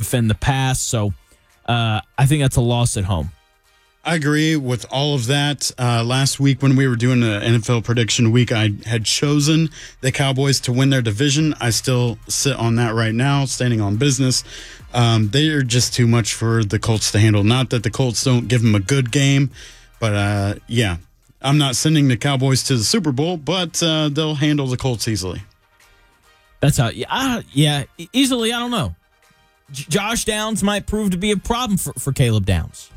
defend the pass. So I think that's a loss at home. I agree with all of that. Last week when we were doing the NFL prediction week, I had chosen the Cowboys to win their division. I still sit on that right now, standing on business. They are just too much for the Colts to handle. Not that the Colts don't give them a good game, but yeah, I'm not sending the Cowboys to the Super Bowl, but they'll handle the Colts easily. That's how, easily. I don't know. Josh Downs might prove to be a problem for Caleb Downs.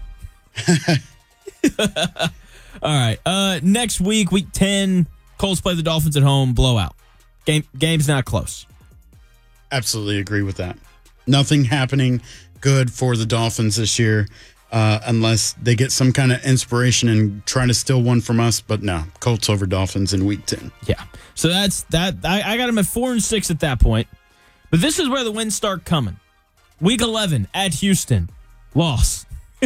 All right. Next week, week 10, Colts play the Dolphins at home, blowout. Game's not close. Absolutely agree with that. Nothing happening good for the Dolphins this year unless they get some kind of inspiration and try to steal one from us. But no, Colts over Dolphins in week 10. Yeah. So that's that. I got them at 4-6 at that point. But this is where the wins start coming. Week 11 at Houston. Loss.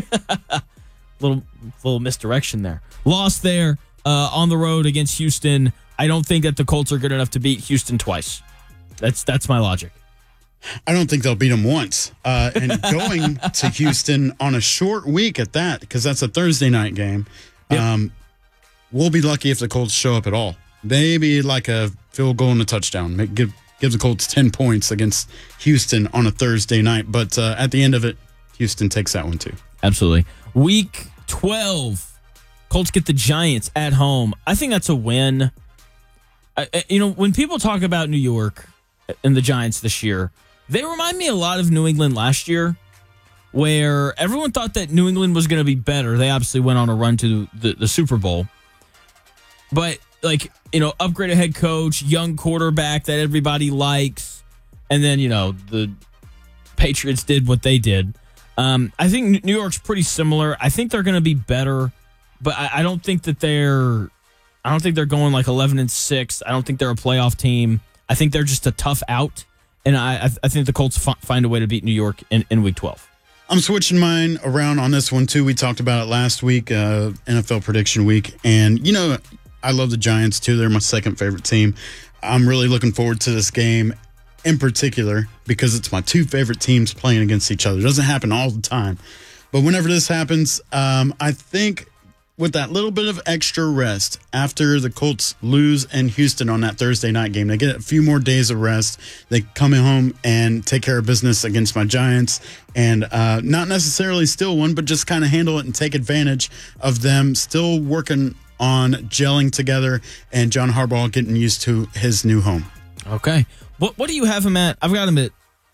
Little misdirection there. Lost there on the road against Houston. I don't think that the Colts are good enough to beat Houston twice. That's my logic. I don't think they'll beat them once. And going to Houston on a short week at that, because that's a Thursday night game, yep. We'll be lucky if the Colts show up at all. Maybe like a field goal and a touchdown. Give the Colts 10 points against Houston on a Thursday night. But at the end of it, Houston takes that one too. Absolutely. Week 12, Colts get the Giants at home. I think that's a win. When people talk about New York and the Giants this year, they remind me a lot of New England last year, where everyone thought that New England was going to be better. They obviously went on a run to the Super Bowl. But, upgraded head coach, young quarterback that everybody likes, and then, the Patriots did what they did. I think New York's pretty similar. I think they're going to be better, but I don't think that they're going like 11-6. I don't think they're a playoff team. I think they're just a tough out, and I think the Colts find a way to beat New York in Week 12. I'm switching mine around on this one too. We talked about it last week, NFL prediction week, and I love the Giants too. They're my second favorite team. I'm really looking forward to this game. In particular, because it's my two favorite teams playing against each other. It doesn't happen all the time. But whenever this happens, I think with that little bit of extra rest after the Colts lose in Houston on that Thursday night game, they get a few more days of rest. They come home and take care of business against my Giants and not necessarily steal one, but just kind of handle it and take advantage of them still working on gelling together and John Harbaugh getting used to his new home. Okay. What do you have him at? I've got him at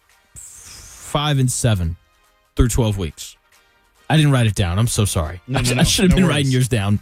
5-7 through 12 weeks. I didn't write it down. I'm so sorry. I should have been writing yours down.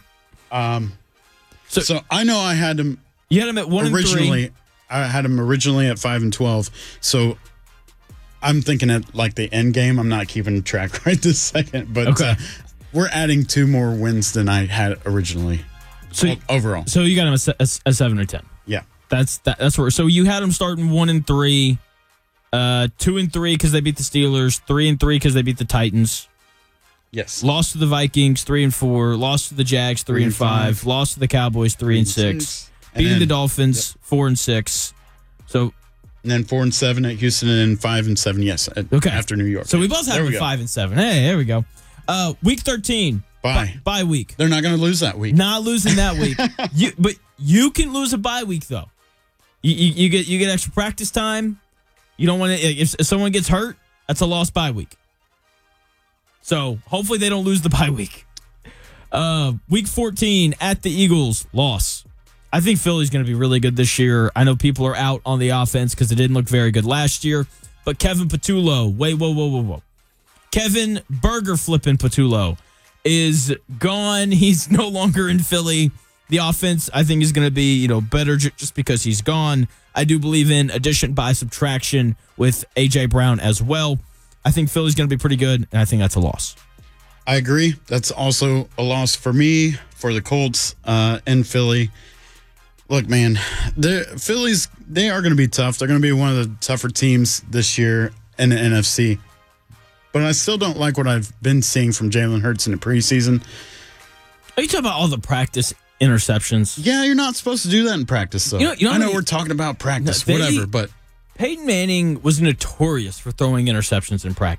So I know I had him. You had him at 1-3. I had him originally at 5-12. So I'm thinking at like the end game. I'm not keeping track right this second, but okay. We're adding 2 more wins than I had originally. So overall, so you got him a 7 or 10. Yeah. That's where. So you had them starting 1-3, 2-3 because they beat the Steelers, 3-3 because they beat the Titans. Yes. Lost to the Vikings 3-4, lost to the Jags 3-5, lost to the Cowboys 3-6, beating the Dolphins 4-6. So and then 4-7 at Houston, and then 5-7. Yes. After New York. So we both have 5-7. Hey, there we go. Week 13. Bye week. They're not going to lose that week. Not losing that week. But you can lose a bye week though. You get extra practice time. You don't want to. If someone gets hurt, that's a lost bye week. So hopefully they don't lose the bye week. Week 14 at the Eagles, loss. I think Philly's going to be really good this year. I know people are out on the offense because it didn't look very good last year. But Kevin Patullo, whoa. Kevin Burger Flippin' Patullo is gone. He's no longer in Philly. The offense, I think, is going to be better just because he's gone. I do believe in addition by subtraction with A.J. Brown as well. I think Philly's going to be pretty good, and I think that's a loss. I agree. That's also a loss for me, for the Colts in Philly. Look, man, Phillies, they are going to be tough. They're going to be one of the tougher teams this year in the NFC. But I still don't like what I've been seeing from Jalen Hurts in the preseason. Are you talking about all the practice interceptions? Yeah, you're not supposed to do that in practice, though. I know we're talking about practice, whatever, but Peyton Manning was notorious for throwing interceptions in practice.